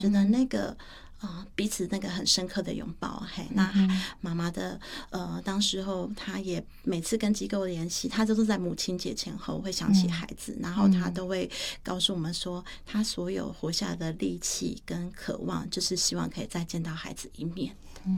觉得那个彼此那个很深刻的拥抱。那妈妈的当时候她也每次跟机构联系，她都是在母亲节前后会想起孩子，然后她都会告诉我们说，她所有活下来的力气跟渴望，就是希望可以再见到孩子一面。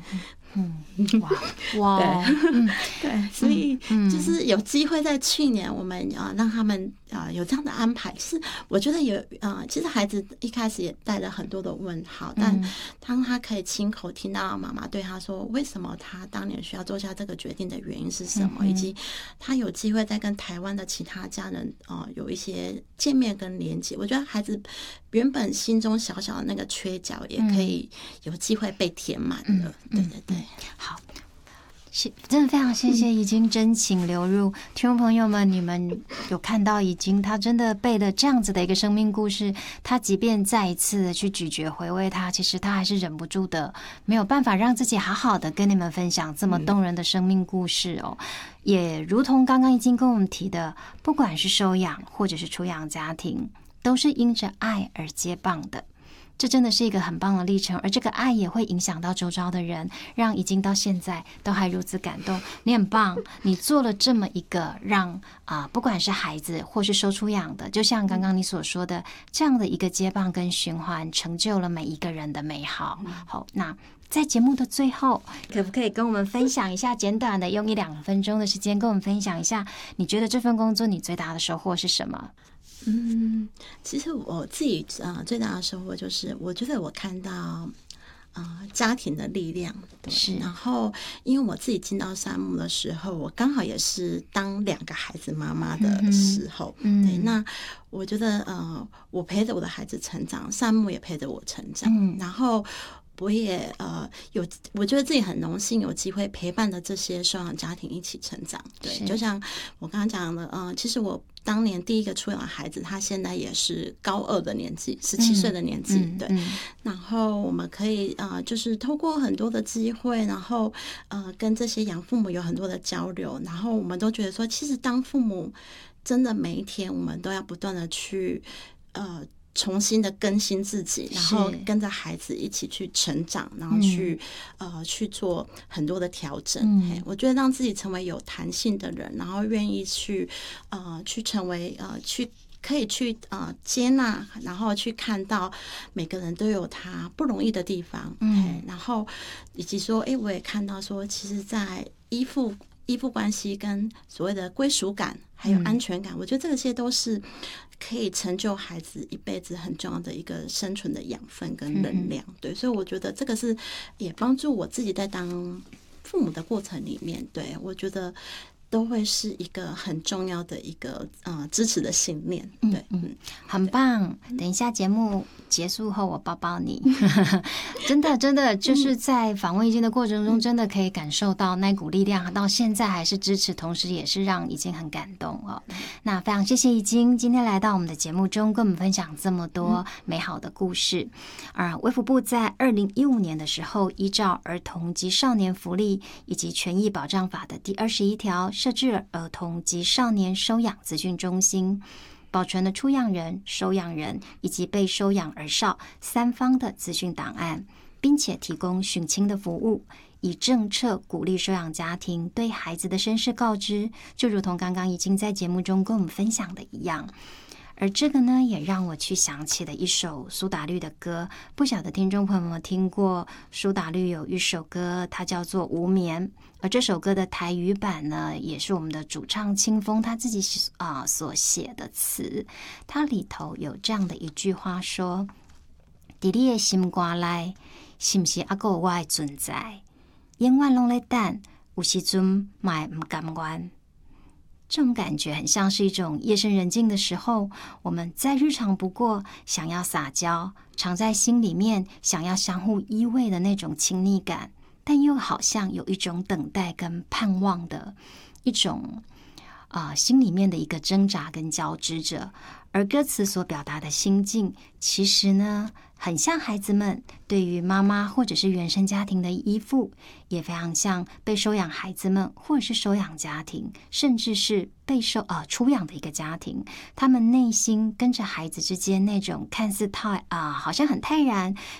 哇， 对，所以就是有机会在去年我们让他们有这样的安排，就是我觉得其实孩子一开始也带了很多的问号，但当他可以亲口听到妈妈对他说为什么他当年需要做下这个决定的原因是什么，以及他有机会再跟台湾的其他家人有一些见面跟连接，我觉得孩子原本心中小小的那个缺角也可以有机会被填满了。对对对， 好，真的非常谢谢已经真情流入，听众朋友们，你们有看到已经他真的背了这样子的一个生命故事，他即便再一次的去咀嚼回味它，其实他还是忍不住的，没有办法让自己好好的跟你们分享这么动人的生命故事哦。也如同刚刚已经跟我们提的，不管是收养或者是出养家庭，都是因着爱而接棒的。这真的是一个很棒的历程，而这个爱也会影响到周遭的人，让已经到现在都还如此感动。你很棒，你做了这么一个让不管是孩子或是收出养的，就像刚刚你所说的，这样的一个接棒跟循环，成就了每一个人的美好。好，那在节目的最后，可不可以跟我们分享一下，简短的用1-2分钟的时间，跟我们分享一下，你觉得这份工作你最大的收获是什么？ 其实我自己最大的收获就是，我觉得我看到家庭的力量。对，然后因为我自己进到山姆的时候，我刚好也是当2个孩子妈妈的时候。对，那我觉得我陪着我的孩子成长，山姆也陪着我成长。然后我也我觉得自己很荣幸有机会陪伴的这些收养家庭一起成长。对，就像我刚刚讲的，其实我当年第一个出养的孩子，他现在也是高2的年纪，17岁的年纪。对，然后我们可以就是透过很多的机会，然后跟这些养父母有很多的交流，然后我们都觉得说，其实当父母真的每一天，我们都要不断的去重新的更新自己，然后跟着孩子一起去成长，然后去做很多的调整。我觉得让自己成为有弹性的人，然后愿意去成为可以去接纳，然后去看到每个人都有他不容易的地方。然后以及说我也看到说，其实在依附关系跟所谓的归属感还有安全感，我觉得这些都是可以成就孩子一辈子很重要的一个生存的养分跟能量。对，所以我觉得这个是也帮助我自己在当父母的过程里面，对，我觉得都会是一个很重要的一个支持的信念。对， 很棒。等一下节目结束后，我抱抱你。真的就是在访问已经的过程中，真的可以感受到那股力量，到现在还是支持，同时也是让已经很感动哦。那非常谢谢已经今天来到我们的节目中，跟我们分享这么多美好的故事。卫福部在2015年的时候，依照儿童及少年福利以及权益保障法的第21条，设置了儿童及少年收养资讯中心，保存了出养人、收养人以及被收养儿少3方的资讯档案，并且提供寻亲的服务，以政策鼓励收养家庭对孩子的身世告知，就如同刚刚已经在节目中跟我们分享的一样。而这个呢，也让我去想起了一首苏打绿的歌，不晓得听众朋友们听过苏打绿有一首歌，它叫做《无眠》，而这首歌的台语版呢，也是我们的主唱清风他自己所写的词，它里头有这样的一句话说：在你的心肝内，是不是还有我的存在？永远拢在等，有时阵嘛不甘愿。这种感觉很像是一种夜深人静的时候，我们再日常不过，想要撒娇，藏在心里面，想要相互依偎的那种亲昵感，但又好像有一种等待跟盼望的一种心里面的一个挣扎跟交织着。而歌词所表达的心境，其实呢，很像孩子们对于妈妈或者是原生家庭的依附，也非常像被收养孩子们或者是收养家庭，甚至是被出养的一个家庭，他们内心跟着孩子之间那种看似好像很泰然，